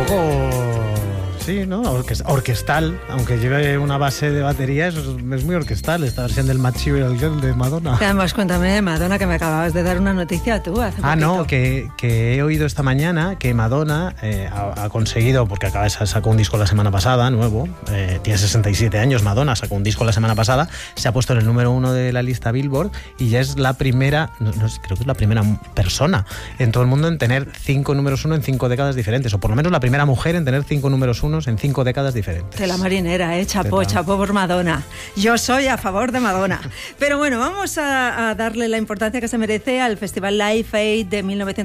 poco... Sí, ¿no? Orquestal, aunque lleve una base de batería, es muy orquestal, esta versión del Material Girl de Madonna. Además, cuéntame, Madonna, que me acababas de dar una noticia tú hace poquito. No, que he oído esta mañana que Madonna ha conseguido, porque sacó un disco la semana pasada, nuevo, tiene 67 años, Madonna sacó un disco la semana pasada, se ha puesto en el número 1 de la lista Billboard y ya es la primera, creo que es la primera persona en todo el mundo en tener 5 números 1 en 5 décadas diferentes, o por lo menos la primera mujer en tener 5 números 1 en 5 décadas diferentes. De la marinera, chapó por Madonna. Yo soy a favor de Madonna. Pero bueno, vamos a darle la importancia que se merece al Festival Live Aid de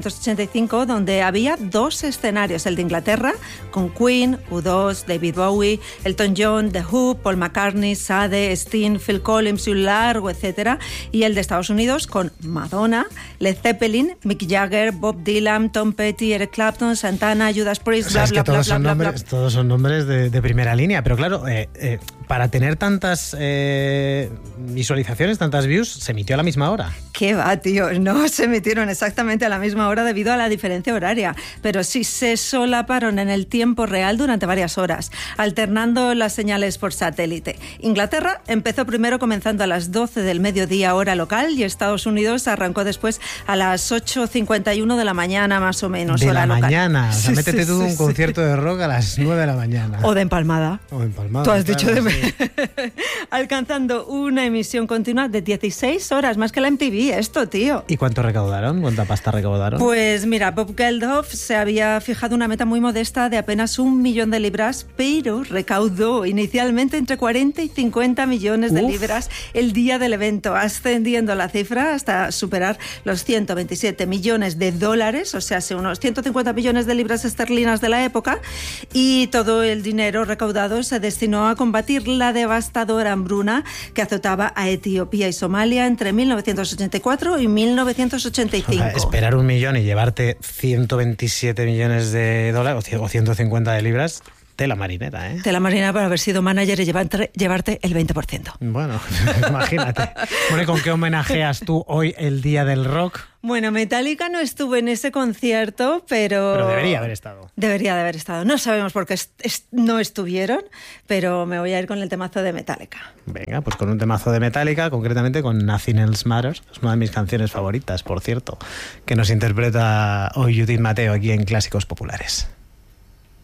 1985, donde había 2 escenarios, el de Inglaterra, con Queen, U2, David Bowie, Elton John, The Who, Paul McCartney, Sade, Sting, Phil Collins y un largo, etcétera, y el de Estados Unidos con Madonna, Led Zeppelin, Mick Jagger, Bob Dylan, Tom Petty, Eric Clapton, Santana, Judas Priest, bla, bla, bla, bla, bla, bla. Todos son nombres de primera línea, pero claro, para tener tantas visualizaciones, tantas views, se emitió a la misma hora. ¿Qué va, tío? No se emitieron exactamente a la misma hora debido a la diferencia horaria, pero sí se solaparon en el tiempo real durante varias horas, alternando las señales por satélite. Inglaterra empezó primero comenzando a las 12 del mediodía hora local y Estados Unidos arrancó después a las 8:51 de la mañana más o menos, de hora la local. Mañana, o sea, métete tú un concierto de rock a las 9 de la mañana. O de empalmada. O de empalmada. Tú has dicho de... Sí. Alcanzando una emisión continua de 16 horas, más que la MTV, esto, tío. ¿Y cuánto recaudaron? ¿Cuánta pasta recaudaron? Pues mira, Bob Geldof se había fijado una meta muy modesta de apenas 1 millón de libras, pero recaudó inicialmente entre 40 y 50 millones de libras el día del evento, ascendiendo la cifra hasta superar los 127 millones de dólares, o sea, unos 150 millones de libras esterlinas de la época, y todo el dinero recaudado se destinó a combatir la devastadora hambruna que azotaba a Etiopía y Somalia entre 1984 y 1985. O sea, esperar 1 millón y llevarte 127 millones de dólares o 150 de libras, tela marinera, ¿eh? Tela marinera para haber sido manager y llevarte el 20%. Bueno, imagínate. Bueno, ¿y con qué homenajeas tú hoy el Día del Rock? Bueno, Metallica no estuvo en ese concierto, pero debería haber estado. Debería de haber estado. No sabemos por qué no estuvieron, pero me voy a ir con el temazo de Metallica. Venga, pues con un temazo de Metallica, concretamente con Nothing Else Matters. Es una de mis canciones favoritas, por cierto, que nos interpreta hoy Judith Mateo aquí en Clásicos Populares.